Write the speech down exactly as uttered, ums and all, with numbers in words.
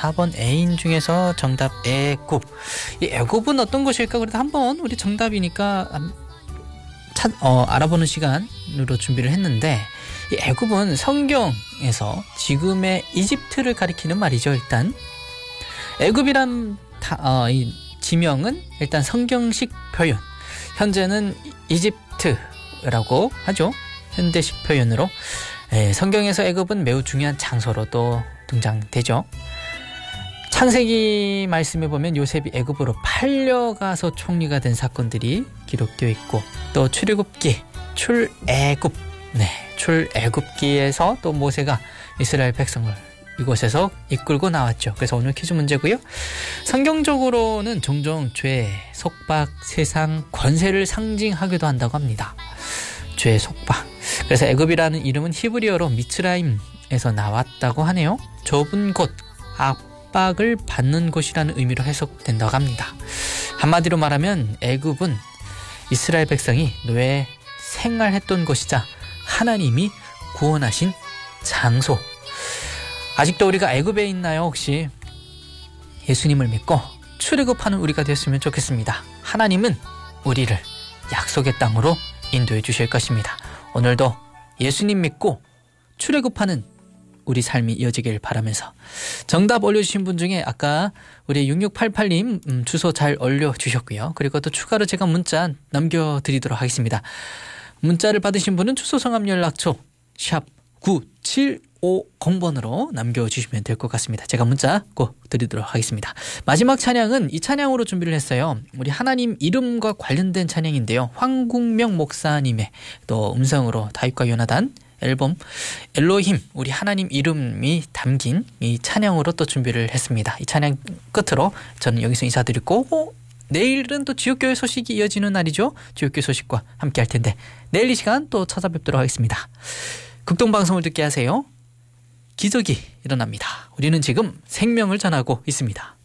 사 번 애인 중에서 정답 애굽. 이 애굽은 어떤 것일까? 그래도 한번 우리 정답이니까 찾, 어, 알아보는 시간으로 준비를 했는데, 이 애굽은 성경에서 지금의 이집트를 가리키는 말이죠. 일단 애굽이란 다, 어, 이 지명은 일단 성경식 표현, 현재는 이집트라고 하죠. 현대식 표현으로. 예, 성경에서 애굽은 매우 중요한 장소로도 등장되죠. 창세기 말씀에 보면 요셉이 애굽으로 팔려가서 총리가 된 사건들이 기록되어 있고, 또 출애굽기, 출애굽, 네, 출애굽기에서 또 모세가 이스라엘 백성을 이곳에서 이끌고 나왔죠. 그래서 오늘 퀴즈 문제고요. 성경적으로는 종종 죄, 속박, 세상, 권세를 상징하기도 한다고 합니다. 죄, 속박. 그래서 애굽이라는 이름은 히브리어로 미츠라임에서 나왔다고 하네요. 좁은 곳, 압박을 받는 곳이라는 의미로 해석된다고 합니다. 한마디로 말하면 애굽은 이스라엘 백성이 노예 생활했던 곳이자 하나님이 구원하신 장소. 아직도 우리가 애굽에 있나요? 혹시 예수님을 믿고 출애굽하는 우리가 됐으면 좋겠습니다. 하나님은 우리를 약속의 땅으로 인도해 주실 것입니다. 오늘도 예수님 믿고 출애굽하는 우리 삶이 이어지길 바라면서, 정답 올려주신 분 중에 아까 우리 육육팔팔 님 음, 주소 잘 올려주셨고요. 그리고 또 추가로 제가 문자 남겨드리도록 하겠습니다. 문자를 받으신 분은 주소, 성함, 연락처 샵 구칠오공 번으로 남겨주시면 될 것 같습니다. 제가 문자 꼭 드리도록 하겠습니다. 마지막 찬양은 이 찬양으로 준비를 했어요. 우리 하나님 이름과 관련된 찬양인데요. 황국명 목사님의 또 음성으로 다윗과 요나단 앨범 엘로힘, 우리 하나님 이름이 담긴 이 찬양으로 또 준비를 했습니다. 이 찬양 끝으로 저는 여기서 인사드리고, 내일은 또 지옥교회 소식이 이어지는 날이죠. 지옥교회 소식과 함께 할 텐데 내일 이 시간 또 찾아뵙도록 하겠습니다. 극동방송을 듣게 하세요. 기적이 일어납니다. 우리는 지금 생명을 전하고 있습니다.